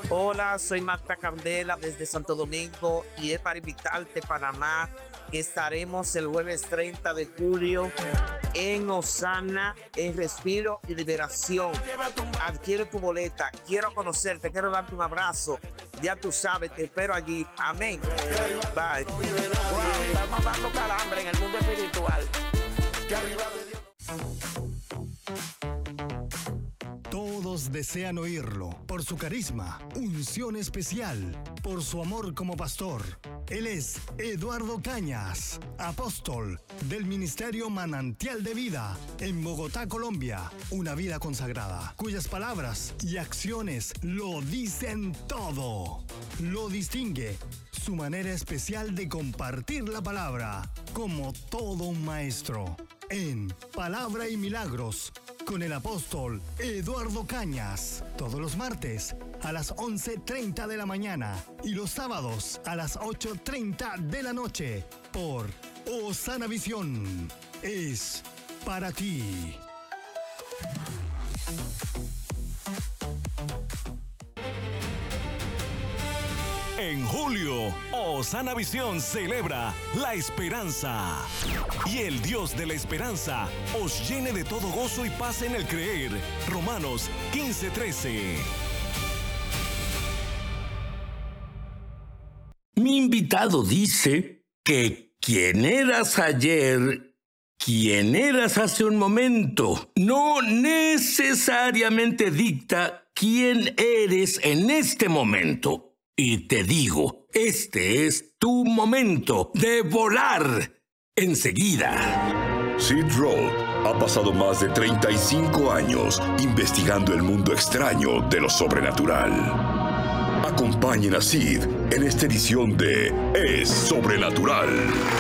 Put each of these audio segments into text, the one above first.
Hola, soy Marta Candela desde Santo Domingo y es para invitarte a Panamá, que estaremos el jueves 30 de julio en Osana, en Respiro y Liberación. Adquiere tu boleta, quiero conocerte, quiero darte un abrazo. Ya tú sabes, te espero allí. Amén. Bye. Wow, estamos dando calambre en el mundo espiritual. Que arriba de Dios. Todos desean oírlo por su carisma, unción especial, por su amor como pastor. Él es Eduardo Cañas, apóstol del Ministerio Manantial de Vida en Bogotá, Colombia. Una vida consagrada, cuyas palabras y acciones lo dicen todo. Lo distingue su manera especial de compartir la palabra, como todo un maestro. En Palabra y Milagros, con el apóstol Eduardo Cañas, todos los martes a las 11:30 de la mañana y los sábados a las 8:30 de la noche por Osana Visión. Es para ti. En julio, Osana Visión celebra la esperanza. Y el Dios de la esperanza os llene de todo gozo y paz en el creer. Romanos 15:13. Mi invitado dice que quien eras ayer, quien eras hace un momento, no necesariamente dicta quién eres en este momento. Y te digo, este es tu momento de volar enseguida. Sid Roth ha pasado más de 35 años investigando el mundo extraño de lo sobrenatural. Acompañen a Sid en esta edición de Es Sobrenatural.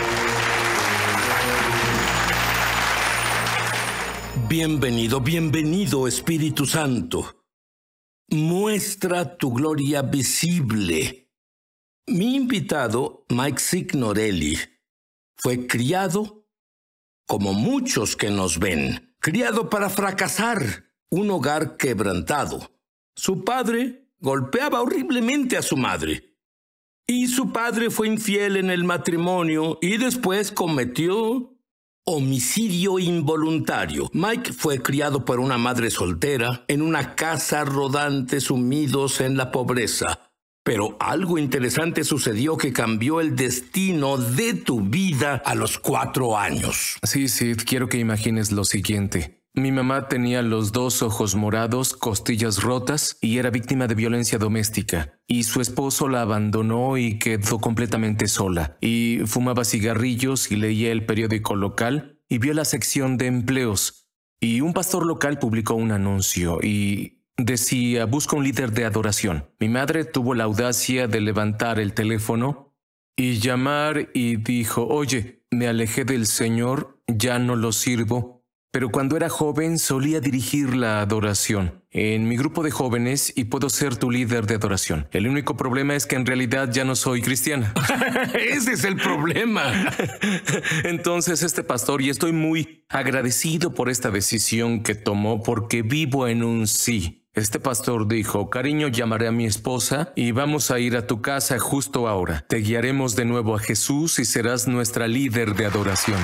Bienvenido, bienvenido, Espíritu Santo. Muestra tu gloria visible. Mi invitado, Mike Signorelli, fue criado como muchos que nos ven, criado para fracasar, un hogar quebrantado. Su padre golpeaba horriblemente a su madre. Y su padre fue infiel en el matrimonio y después cometió homicidio involuntario. Mike fue criado por una madre soltera en una casa rodante, sumidos en la pobreza. Pero algo interesante sucedió que cambió el destino de tu vida a los 4 años. Sí, Sid, quiero que imagines lo siguiente. Mi mamá tenía los 2 ojos morados, costillas rotas y era víctima de violencia doméstica. Y su esposo la abandonó y quedó completamente sola. Y fumaba cigarrillos y leía el periódico local y vio la sección de empleos. Y un pastor local publicó un anuncio y decía: busca un líder de adoración. Mi madre tuvo la audacia de levantar el teléfono y llamar y dijo: oye, me alejé del Señor, ya no lo sirvo. Pero cuando era joven solía dirigir la adoración en mi grupo de jóvenes y puedo ser tu líder de adoración. El único problema es que en realidad ya no soy cristiana. Ese es el problema. Entonces este pastor, y estoy muy agradecido por esta decisión que tomó porque vivo en un sí. Este pastor dijo: cariño, llamaré a mi esposa y vamos a ir a tu casa justo ahora. Te guiaremos de nuevo a Jesús y serás nuestra líder de adoración.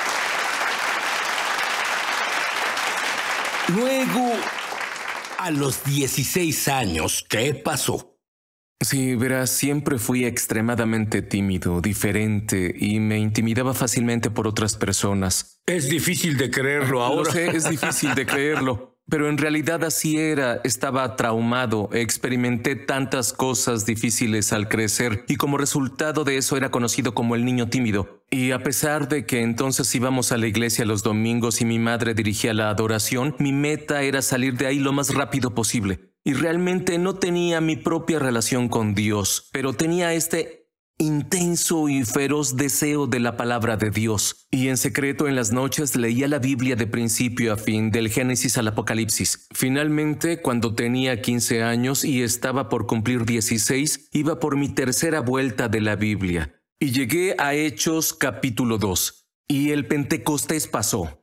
Luego, a los 16 años, ¿qué pasó? Sí, verás, siempre fui extremadamente tímido, diferente y me intimidaba fácilmente por otras personas. Es difícil de creerlo ahora. Lo sé, es difícil de creerlo. Pero en realidad así era, estaba traumado, experimenté tantas cosas difíciles al crecer y como resultado de eso era conocido como el niño tímido. Y a pesar de que entonces íbamos a la iglesia los domingos y mi madre dirigía la adoración, mi meta era salir de ahí lo más rápido posible. Y realmente no tenía mi propia relación con Dios, pero tenía este intenso y feroz deseo de la palabra de Dios. Y en secreto en las noches leía la Biblia de principio a fin, del Génesis al Apocalipsis. Finalmente, cuando tenía 15 años y estaba por cumplir 16, iba por mi tercera vuelta de la Biblia. Y llegué a Hechos capítulo 2. Y el Pentecostés pasó.